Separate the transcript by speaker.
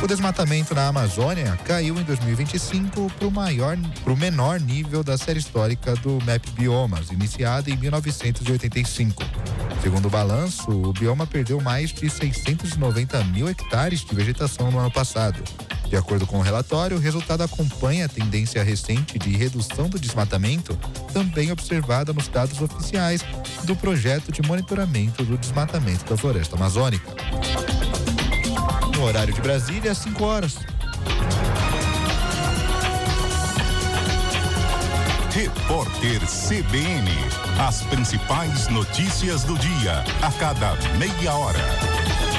Speaker 1: O desmatamento na Amazônia caiu em 2025 para o menor nível da série histórica do MAP Biomas, iniciada em 1985. Segundo o balanço, o bioma perdeu mais de 690 mil hectares de vegetação no ano passado. De acordo com o relatório, o resultado acompanha a tendência recente de redução do desmatamento, também observada nos dados oficiais do projeto de monitoramento do desmatamento da floresta amazônica. No horário de Brasília, 5 horas.
Speaker 2: Repórter CBN. As principais notícias do dia, a cada meia hora.